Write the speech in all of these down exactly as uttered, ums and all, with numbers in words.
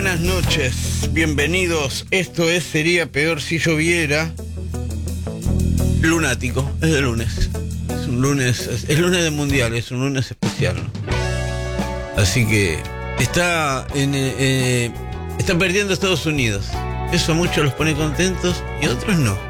buenas noches, bienvenidos. Esto es Sería Peor Si Lloviera. Lunático, es de lunes. Es un lunes, es el lunes de mundial, es un lunes especial, ¿no? Así que está en, eh, está perdiendo Estados Unidos. Eso a muchos los pone contentos y a otros no.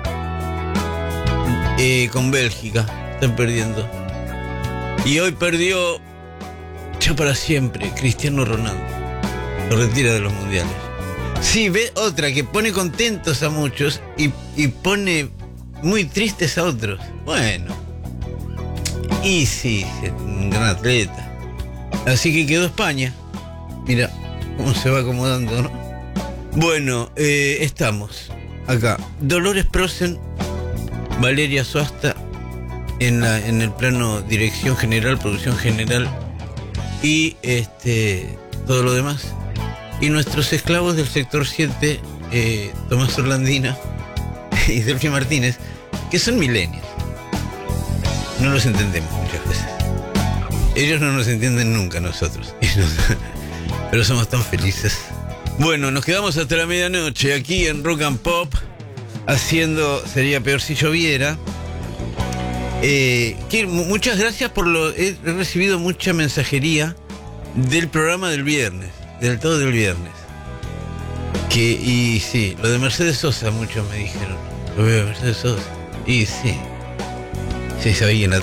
Eh, con Bélgica están perdiendo. Y hoy perdió ya para siempre Cristiano Ronaldo. Lo retira de los mundiales. Sí, ve otra que pone contentos a muchos y, y pone muy tristes a otros. Bueno. Y sí, un gran atleta. Así que quedó España. Mira cómo se va acomodando, ¿no? Bueno, eh, estamos acá. Dolores Prosen, Valeria Suasta en, la, en el plano dirección general, producción general y este todo lo demás. Y nuestros esclavos del sector siete, eh, Tomás Orlandina y Delphi Martínez, que son millennials. No los entendemos muchas veces. Ellos no nos entienden nunca, nosotros. Pero somos tan felices. Bueno, nos quedamos hasta la medianoche aquí en Rock and Pop, haciendo Sería Peor Si Lloviera. Eh, que, muchas gracias por lo... He recibido mucha mensajería del programa del viernes, del todo del viernes. Que, y sí, lo de Mercedes Sosa, muchos me dijeron. Lo veo de Mercedes Sosa. Y sí. Sí, sabía quién la